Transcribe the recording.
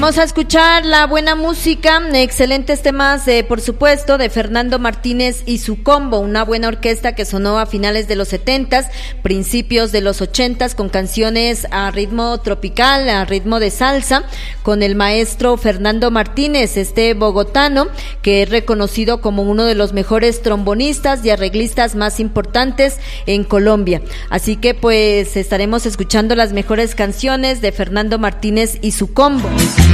Vamos a escuchar la buena música, excelentes temas, por supuesto, de Fernando Martínez y su combo, una buena orquesta que sonó a finales de los 70s, principios de los 80s, con canciones a ritmo tropical, a ritmo de salsa, con el maestro Fernando Martínez, este bogotano, que es reconocido como uno de los mejores trombonistas y arreglistas más importantes en Colombia. Así que pues estaremos escuchando las mejores canciones de Fernando Martínez y su combo.